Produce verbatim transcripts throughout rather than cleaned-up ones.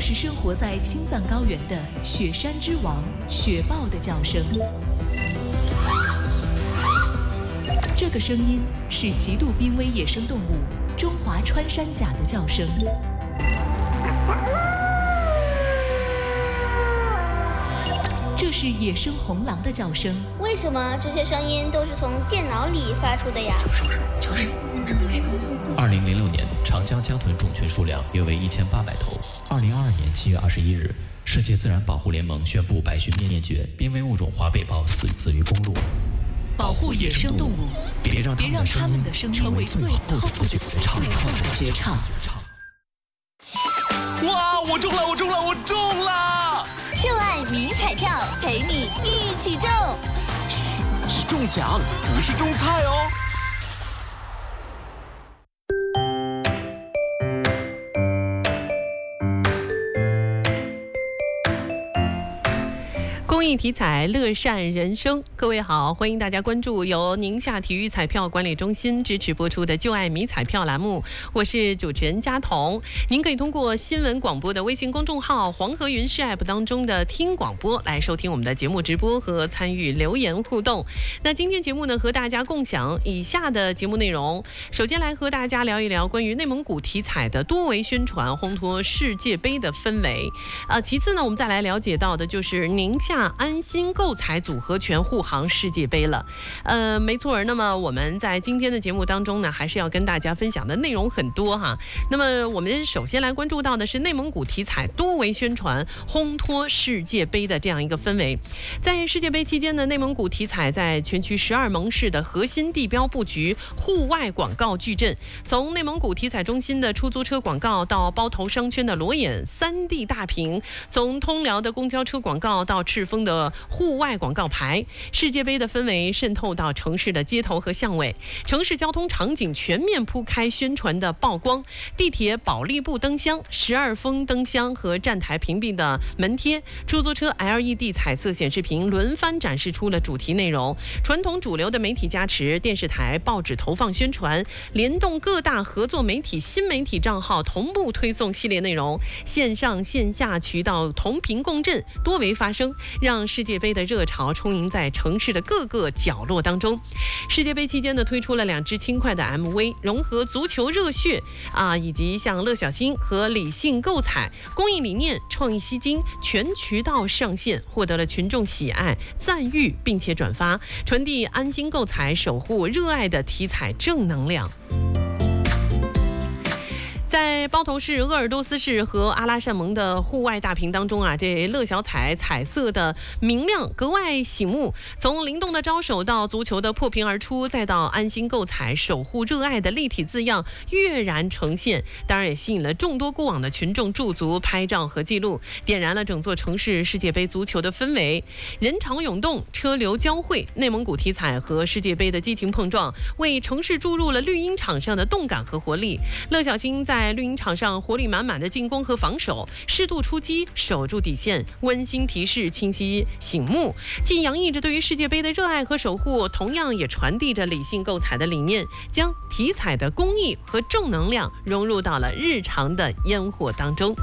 是生活在青藏高原的雪山之王雪豹的叫声。这个声音是极度濒危野生动物中华穿山甲的叫声。这是野生红狼的叫声。 为什么这些声音都是从电脑里发出的呀？ 二零零六年，长江江豚种群数量约为一千八百头。二零二二年七月二十一日，世界自然保护联盟宣布白须灭绝，濒危物种华北豹死死于公路。 保护野生动物， 别让别让他们的声音成为最后的绝唱。最后的绝唱。 哇！我中了！我中了！我中了！ 就爱迷彩票，陪你一起中。 嘘，是中奖，不是中菜哦。 公益体彩，乐善人生。各位好，欢迎大家关注由宁夏体育彩票管理中心支持播出的就爱迷彩票栏目，我是主持人佳彤。您可以通过新闻广播的微信公众号黄河云视 app 当中的听广播来收听我们的节目直播和参与留言互动。那今天节目呢，和大家共享以下的节目内容。首先来和大家聊一聊关于内蒙古体彩的多维宣传，烘托世界杯的氛围。呃，其次呢，我们再来了解到的就是宁夏安心购彩组合拳护航世界杯了。呃，没错。那么我们在今天的节目当中呢，还是要跟大家分享的内容很多哈。那么我们首先来关注到的是内蒙古体彩多维宣传，烘托世界杯的这样一个氛围。在世界杯期间呢，内蒙古体彩在全区十二盟市的核心地标布局，户外广告矩阵，从内蒙古体彩中心的出租车广告到包头商圈的裸眼 三 D 大屏，从通辽的公交车广告到赤峰的户外广告牌，世界杯的氛围渗透到城市的街头和巷尾，城市交通场景全面铺开宣传的曝光，地铁保利布灯箱、十二峰灯箱和站台屏蔽的门贴，出租车 L E D 彩色显示屏轮番展示出了主题内容，传统主流的媒体加持，电视台、报纸投放宣传，联动各大合作媒体、新媒体账号同步推送系列内容，线上线下渠道同频共振，多维发声，让世界杯的热潮充盈在城市的各个角落当中。世界杯期间呢，推出了两支轻快的 M V， 融合足球热血啊，以及像乐小星和理性购彩公益理念，创意吸睛，全渠道上线，获得了群众喜爱、赞誉，并且转发，传递安心购彩，守护热爱的体彩正能量。在包头市、鄂尔多斯市和阿拉善盟的户外大屏当中啊，这乐小彩彩色的明亮格外醒目，从灵动的招手到足球的破屏而出，再到安心购彩守护热爱的立体字样跃然呈现，当然也吸引了众多过往的群众驻足拍照和记录，点燃了整座城市世界杯足球的氛围。人潮涌动，车流交汇，内蒙古体彩和世界杯的激情碰撞，为城市注入了绿茵场上的动感和活力。乐小星在绿茵场上活力满满的进攻和防守，适度出击，守住底线，温馨提示，清晰醒目，既洋溢着对于世界杯的热爱和守护，同样也传递着理性购彩的理念，将体彩的公益和正能量融入到了日常的烟火当中。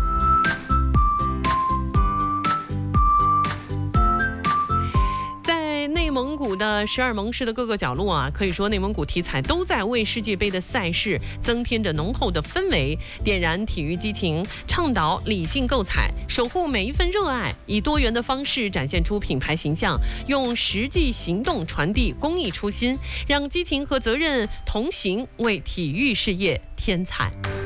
内蒙古的十二盟市的各个角落啊，可以说内蒙古体彩都在为世界杯的赛事增添着浓厚的氛围，点燃体育激情，倡导理性购彩，守护每一份热爱，以多元的方式展现出品牌形象，用实际行动传递公益初心，让激情和责任同行，为体育事业添彩。